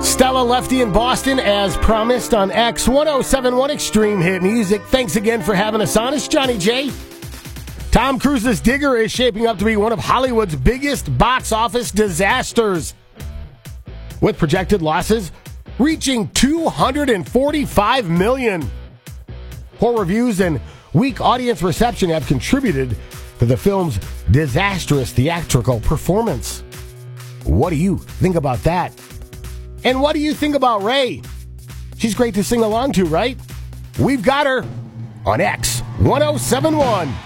Stella Lefty in Boston, as promised on X1071 Extreme Hit Music. Thanks again for having us on. It's Johnny J. Tom Cruise's Digger is shaping up to be one of Hollywood's biggest box office disasters, with projected losses reaching $245 million. Poor reviews and weak audience reception have contributed to the film's disastrous theatrical performance. What do you think about that? And what do you think about Ray? She's great to sing along to, right? We've got her on X1071.